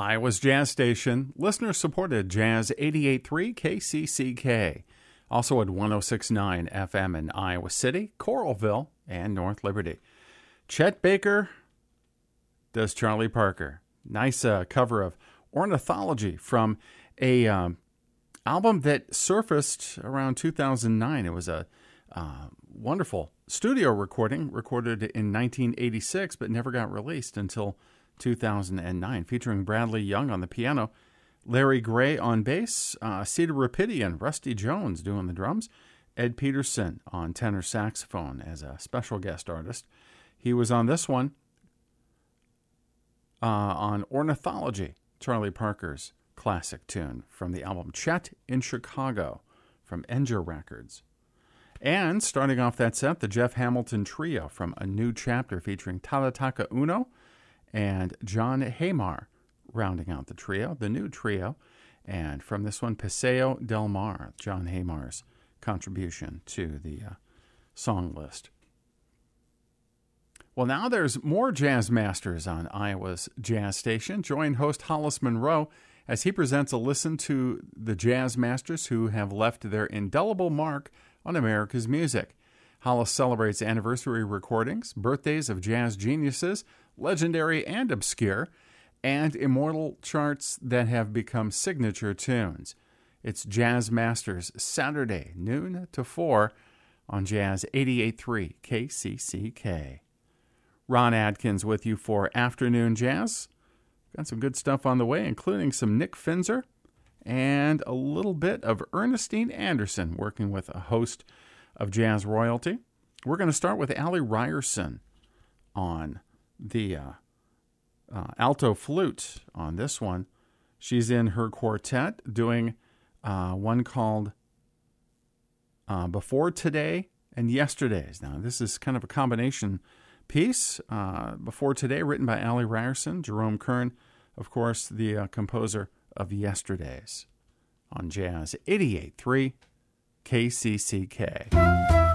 Iowa's Jazz Station, listener-supported Jazz 88.3 KCCK. Also at 106.9 FM in Iowa City, Coralville, and North Liberty. Chet Baker does Charlie Parker. Nice cover of Ornithology from a album that surfaced around 2009. It was a wonderful studio recorded in 1986, but never got released until 2009, featuring Bradley Young on the piano, Larry Gray on bass, Cedar Rapidian, Rusty Jones doing the drums, Ed Peterson on tenor saxophone as a special guest artist. He was on this one on Ornithology, Charlie Parker's classic tune from the album Chet in Chicago from Enger Records. And starting off that set, the Jeff Hamilton Trio from A New Chapter featuring Talataka Uno and John Haymar rounding out the trio, the new trio. And from this one, Paseo del Mar, John Haymar's contribution to the song list. Well, now there's more jazz masters on Iowa's Jazz Station. Join host Hollis Monroe as he presents a listen to the jazz masters who have left their indelible mark on America's music. Hollis celebrates anniversary recordings, birthdays of jazz geniuses, legendary and obscure, and immortal charts that have become signature tunes. It's Jazz Masters, Saturday, noon to 4 on Jazz 88.3 KCCK. Ron Adkins with you for Afternoon Jazz. Got some good stuff on the way, including some Nick Finzer and a little bit of Ernestine Anderson working with a host of jazz royalty. We're going to start with Allie Ryerson on the alto flute on this one. She's in her quartet doing one called Before Today and Yesterdays. Now, this is kind of a combination piece. Before Today, written by Allie Ryerson, Jerome Kern, of course, the composer of Yesterdays on Jazz 88.3 KCCK.